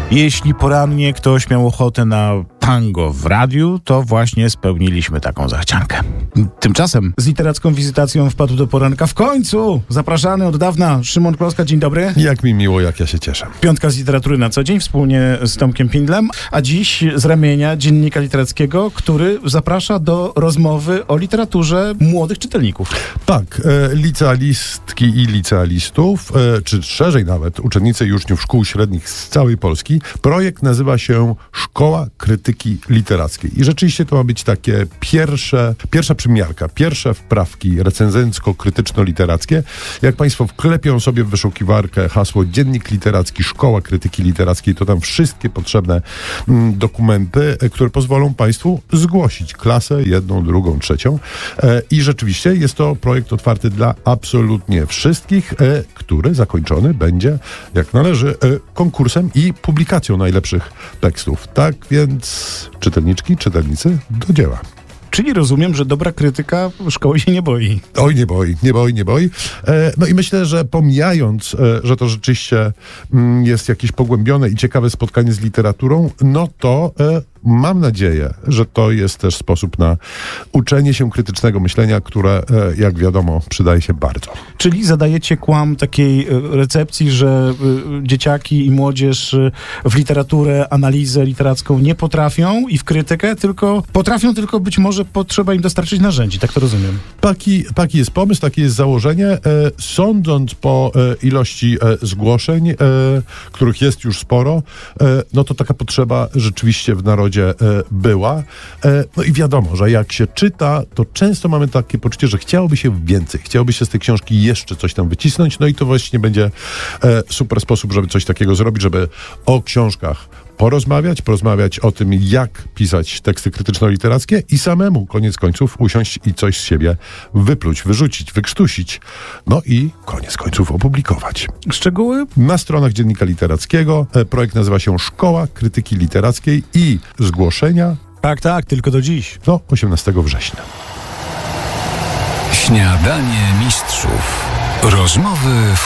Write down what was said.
Jeśli porannie ktoś miał ochotę na tango w radiu, to właśnie spełniliśmy taką zachciankę. Tymczasem z literacką wizytacją wpadł do poranka w końcu zapraszany od dawna Szymon Kloska. Dzień dobry. Jak mi miło, jak ja się cieszę. Piątka z literatury na co dzień wspólnie z Tomkiem Pindlem, a dziś z ramienia Dziennika Literackiego, który zaprasza do rozmowy o literaturze młodych czytelników. Tak, licealistki i licealistów, czy szerzej nawet uczennice i uczniów szkół średnich z całej Polski. Projekt nazywa się Szkoła Krytyki Literackiej. I rzeczywiście to ma być takie pierwsza przymiarka, pierwsze wprawki recenzencko-krytyczno-literackie. Jak Państwo wklepią sobie w wyszukiwarkę hasło Dziennik Literacki, Szkoła Krytyki Literackiej, to tam wszystkie potrzebne dokumenty, które pozwolą Państwu zgłosić klasę, jedną, drugą, trzecią. I rzeczywiście jest to projekt otwarty dla absolutnie wszystkich, który zakończony będzie, jak należy, konkursem i publikacją najlepszych tekstów. Tak więc czytelniczki, czytelnicy, do dzieła. Czyli rozumiem, że dobra krytyka szkoły się nie boi. Oj, nie boi. No i myślę, że pomijając, że to rzeczywiście jest jakieś pogłębione i ciekawe spotkanie z literaturą, no to mam nadzieję, że to jest też sposób na uczenie się krytycznego myślenia, które, jak wiadomo, przydaje się bardzo. Czyli zadajecie kłam takiej recepcji, że dzieciaki i młodzież w literaturę, analizę literacką nie potrafią i w krytykę potrafią, tylko być może potrzeba im dostarczyć narzędzi. Tak to rozumiem. Taki jest pomysł, takie jest założenie. Sądząc po ilości zgłoszeń, których jest już sporo, no to taka potrzeba rzeczywiście w narodzie była. No i wiadomo, że jak się czyta, to często mamy takie poczucie, że chciałoby się więcej. Chciałoby się z tej książki jeszcze coś tam wycisnąć. No i to właśnie będzie super sposób, żeby coś takiego zrobić, żeby o książkach porozmawiać o tym, jak pisać teksty krytyczno-literackie i samemu, koniec końców, usiąść i coś z siebie wypluć, wyrzucić, wykrztusić. No i koniec końców opublikować. Szczegóły? Na stronach Dziennika Literackiego. Projekt nazywa się Szkoła Krytyki Literackiej i zgłoszenia. Tak, tylko do dziś. Do 18 września. Śniadanie mistrzów. Rozmowy w